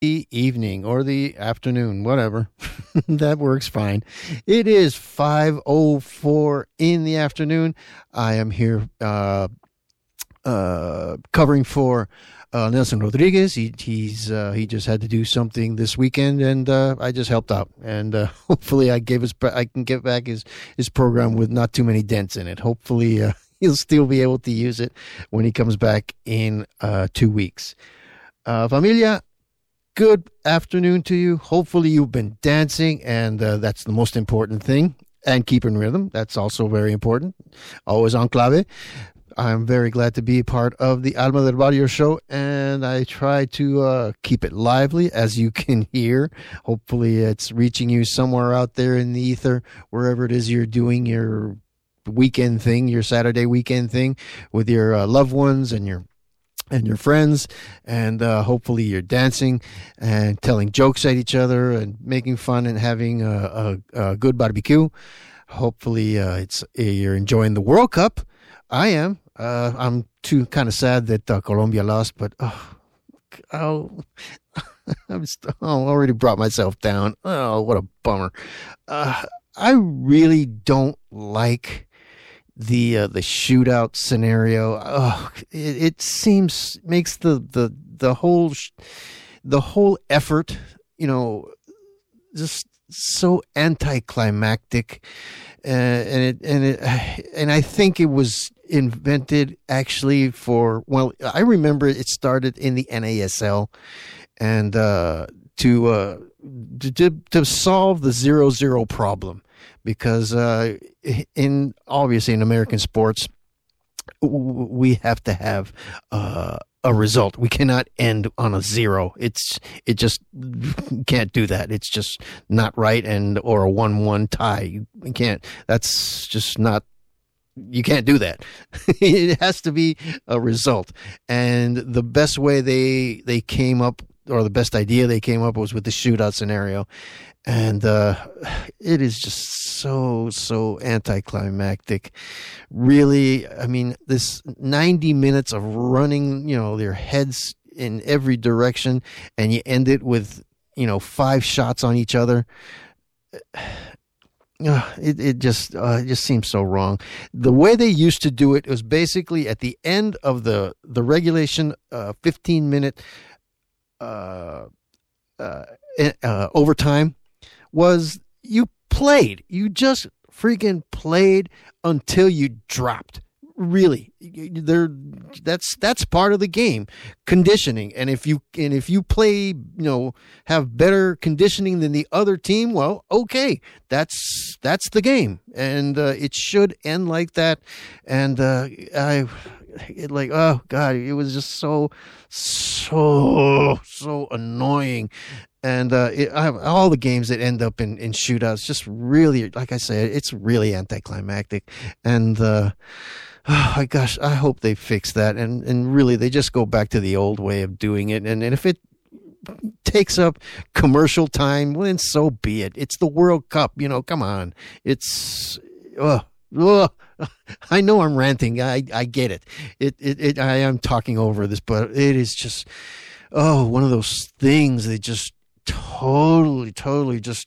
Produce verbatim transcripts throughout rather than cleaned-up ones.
the evening or the afternoon, whatever. That works fine. It is five oh four in the afternoon. I am here uh, uh, covering for uh, Nelson Rodriguez. He he's uh, he just had to do something this weekend, and uh, I just helped out. And uh, hopefully, I gave his I can get back his his program with not too many dents in it. Hopefully, uh, he'll still be able to use it when he comes back in uh, two weeks. Uh, familia, good afternoon to you. Hopefully you've been dancing, and uh, that's the most important thing. And keeping rhythm, that's also very important. Always on clave. I'm very glad to be a part of the Alma del Barrio show, and I try to uh, keep it lively, as you can hear. Hopefully it's reaching you somewhere out there in the ether, wherever it is you're doing your weekend thing, your Saturday weekend thing with your uh, loved ones and your and your friends, and uh, hopefully you're dancing and telling jokes at each other and making fun and having a, a, a good barbecue. Hopefully uh, it's you're enjoying the World Cup. I am. Uh, I'm too kind of sad that uh, Colombia lost, but oh, oh I'm st- oh, already brought myself down. Oh, what a bummer. Uh, I really don't like the uh, the shootout scenario. Oh, it, it seems makes the the the whole sh- the whole effort, you know, just so anticlimactic, uh, and it and it and I think it was invented actually for, well, I remember it started in the N A S L, and uh, to uh, to to solve the zero zero problem. Because uh, in obviously in American sports, we have to have uh, a result. We cannot end on a zero. It's it just can't do that. It's just not right, and or a one one tie. You can't. That's just not. You can't do that. It has to be a result. And the best way they they came up, or the best idea they came up, was with the shootout scenario. And uh, it is just so, so anticlimactic. Really, I mean, this ninety minutes of running, you know, their heads in every direction, and you end it with, you know, five shots on each other. Uh, it it just uh, it just seems so wrong. The way they used to do it was basically at the end of the the regulation uh, fifteen minute uh, uh, uh, overtime. Was you played. You just freaking played until you dropped. Really, there. That's that's part of the game, conditioning. And if you and if you play, you know, have better conditioning than the other team, well, okay, that's that's the game, and uh, it should end like that. And uh, I, it like, oh God, it was just so so so annoying. And uh, it, I have all the games that end up in, in shootouts, just really, like I said, it's really anticlimactic. And uh, oh my gosh, I hope they fix that. And, and really, they just go back to the old way of doing it. And, and if it takes up commercial time, well, then so be it. It's the World Cup, you know. Come on, it's. Uh, uh, I know I'm ranting. I I get it. It it, it I am talking over this, but it is just oh one of those things that just. Totally, totally, just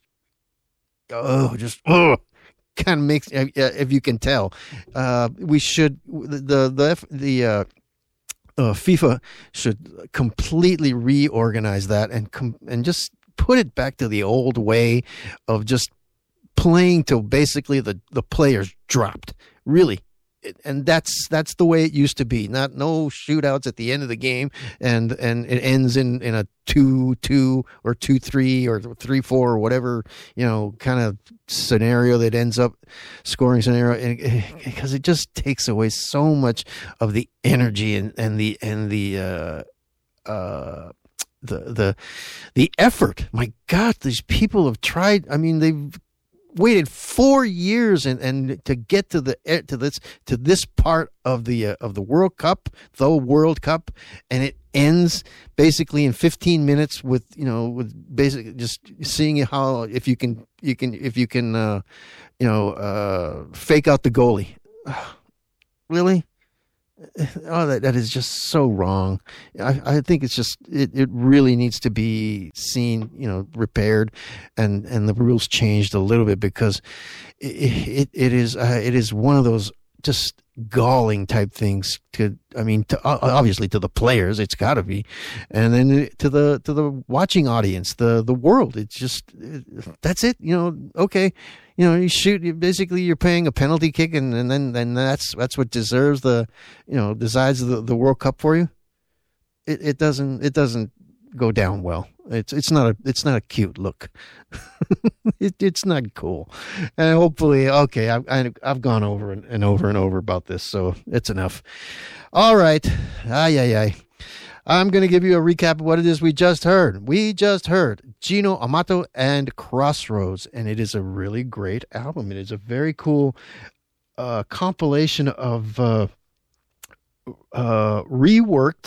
oh, just oh, kind of makes. If you can tell, uh, we should the the the uh, uh, FIFA should completely reorganize that and com- and just put it back to the old way of just playing till basically the the players dropped. Really. And that's that's the way it used to be. Not no shootouts at the end of the game, and, and it ends in, in a two two or two three or three four or whatever, you know, kind of scenario that ends up scoring scenario, because it just takes away so much of the energy and, and the and the uh, uh, the the the effort. My God, these people have tried. I mean, they've waited four years and, and to get to the to this to this part of the uh, of the World Cup, the World Cup, and it ends basically in fifteen minutes with, you know, with basically just seeing how if you can you can if you can uh, you know uh, fake out the goalie. Really? Oh, that, that is just so wrong. I, I think it's just it, it really needs to be seen, you know, repaired, and, and the rules changed a little bit, because it it, it is uh, it is one of those just galling type things to, I mean, to, uh, obviously to the players, it's got to be, and then to the to the watching audience, the the world. It's just it, that's it. You know, okay, you know, you shoot. You, basically, you're paying a penalty kick, and, and then then that's that's what deserves the, you know, decides the, the World Cup for you. It it doesn't it doesn't go down well. It's it's not a it's not a cute look. it, it's not cool. And hopefully, okay, I've I've gone over and, and over and over about this, so it's enough. All right, ay ay ay. I'm going to give you a recap of what it is we just heard. We just heard Gino Amato and Crossroads, and it is a really great album. It is a very cool uh, compilation of uh, uh, reworked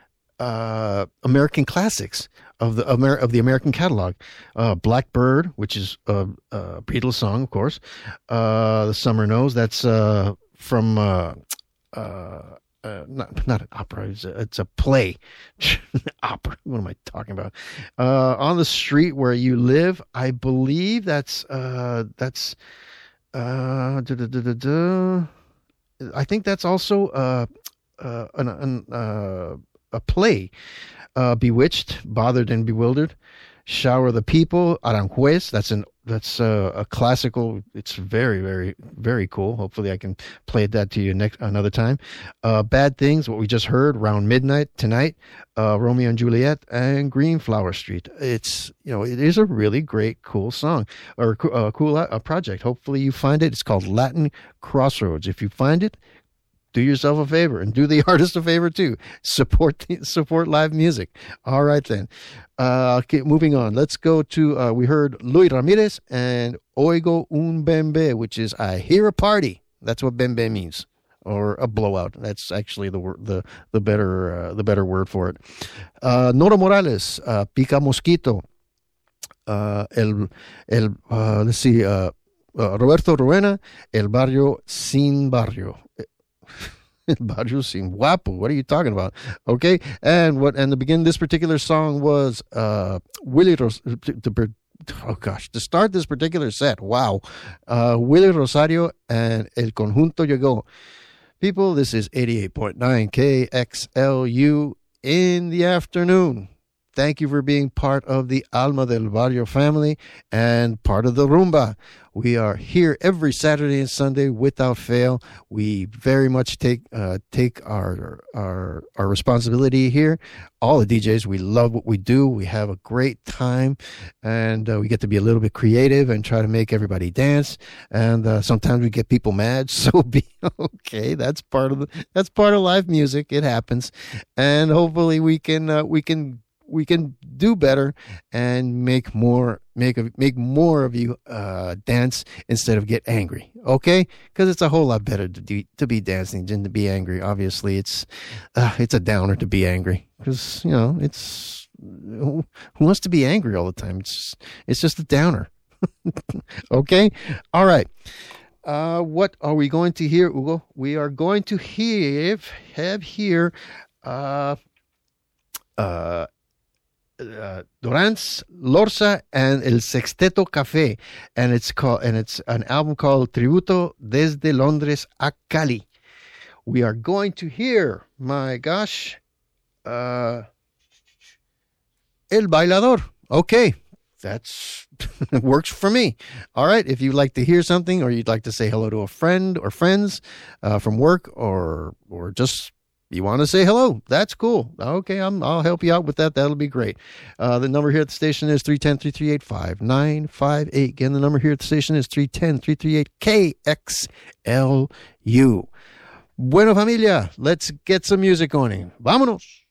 uh, American classics of the Amer- of the American catalog. Uh, Blackbird, which is a, a Beatles song, of course. Uh, the Summer Knows, that's uh, from... Uh, uh, Uh, not not an opera. It's a, it's a play. Opera. What am I talking about? Uh, On the Street Where You Live. I believe that's uh, that's. Uh, da, da, da, da, da. I think that's also uh, uh, an, an, uh, a play. Uh, Bewitched, Bothered and Bewildered. Shower of the People, Aranjuez. That's an that's uh, a classical. It's very very very cool. Hopefully, I can play that to you next another time. Uh, Bad Things, what we just heard, Round Midnight Tonight, uh, Romeo and Juliet, and Green Flower Street. It's, you know, it is a really great cool song, or a uh, cool uh, project. Hopefully, you find it. It's called Latin Crossroads. If you find it, do yourself a favor and do the artist a favor too. Support the, support live music. All right then. Uh, okay, moving on. Let's go to. Uh, we heard Luis Ramirez and Oigo un Bembe, which is I hear a party. That's what Bembe means, or a blowout. That's actually the word, the the better uh, the better word for it. Uh, Nora Morales, uh, Pica Mosquito. Uh, el el uh, let's see. Uh, uh, Roberto Ruena, El Barrio Sin Barrio. Barrio Sin Guapo. What are you talking about? Okay, and what? And the begin this particular song was uh, Willie Ros. To, oh gosh, to start this particular set. Wow, uh, Willie Rosario and El Conjunto Llegó. People, this is eighty-eight point nine K X L U in the afternoon. Thank you for being part of the Alma del Barrio family and part of the Rumba. We are here every Saturday and Sunday without fail. We very much take uh, take our our our responsibility here. All the D Js, we love what we do. We have a great time, and uh, we get to be a little bit creative and try to make everybody dance. And uh, sometimes we get people mad. So be okay. That's part of the that's part of live music. It happens, and hopefully we can uh, we can. we can do better and make more make a, make more of you uh, dance instead of get angry. Okay, because it's a whole lot better to do, to be dancing than to be angry. Obviously, it's uh, it's a downer to be angry, because you know it's who wants to be angry all the time. It's it's just a downer. Okay, all right. Uh, what are we going to hear, Hugo? We are going to hear have here. Uh, uh, Uh, Durance, Lorza, and El Sexteto Café, and it's called and it's an album called Tributo desde Londres a Cali. We are going to hear, my gosh, uh, El Bailador. Okay, that's works for me. All right, if you'd like to hear something, or you'd like to say hello to a friend or friends uh, from work, or or just you want to say hello, that's cool. Okay, I'm, I'll help you out with that. That'll be great. Uh, the number here at the station is three one zero, three three eight, five nine five eight. Again, the number here at the station is three one zero, three three eight, K X L U. Bueno, familia, let's get some music going. Vámonos.